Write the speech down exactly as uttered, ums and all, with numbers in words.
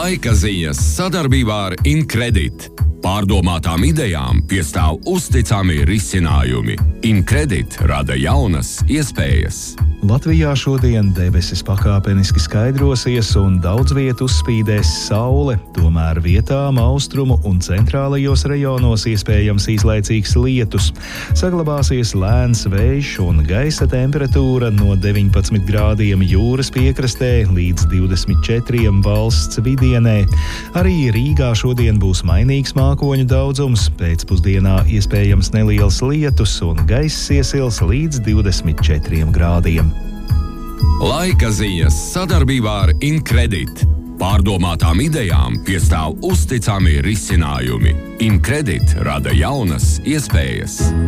Laika ziņas sadarbībā ar Incredit. Pārdomātām idejām piestāv uzticami risinājumi. Incredit rada jaunas iespējas. Latvijā šodien debesis pakāpeniski skaidrosies un daudz vietu uzspīdēs saule, tomēr vietām austrumu un centrālajos rajonos iespējams īslaicīgs lietus. Saglabāsies lēns vējš un gaisa temperatūra no deviņpadsmit grādiem jūras piekrastē līdz divdesmit četriem valsts vidienē. Arī Rīgā šodien būs mainīgs mākoņu daudzums, pēcpusdienā iespējams neliels lietus un gaiss iesils līdz divdesmit četriem grādiem. Laika ziņas sadarbībā ar Incredit. Pārdomātām idejām piestāv uzticami risinājumi. Incredit rada jaunas iespējas.